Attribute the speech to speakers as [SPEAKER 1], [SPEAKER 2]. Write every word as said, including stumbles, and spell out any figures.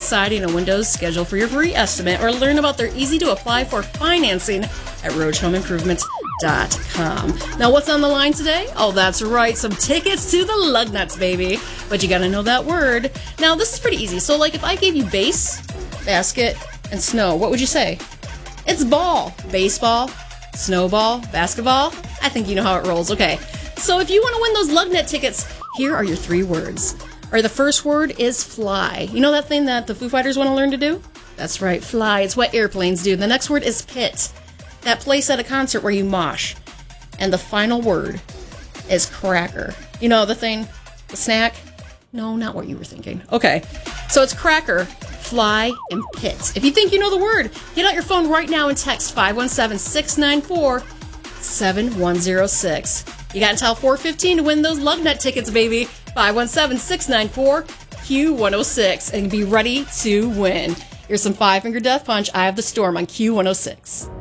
[SPEAKER 1] Siding and Windows, schedule for your free estimate, or learn about their easy-to-apply for financing at roach home improvement dot com. Now, what's on the line today? Oh, that's right, some tickets to the Lugnuts, baby. But you gotta know that word. Now, this is pretty easy. So, like, if I gave you base, basket, and snow, what would you say? It's ball. Baseball, snowball, basketball. I think you know how it rolls. Okay. So if you want to win those Lugnut tickets, here are your three words. All right, the first word is fly. You know that thing that the Foo Fighters want to learn to do? That's right, fly. It's what airplanes do. The next word is pit. That place at a concert where you mosh. And the final word is cracker. You know the thing, the snack? No, not what you were thinking. Okay, so it's cracker, fly, and pit. If you think you know the word, get out your phone right now and text five one seven, six nine four, seven one zero six. You got until four fifteen to win those Lugnut tickets, baby. five one seven, six nine four, Q one oh six, and be ready to win. Here's some Five Finger Death Punch. I Have the Storm on Q one oh six.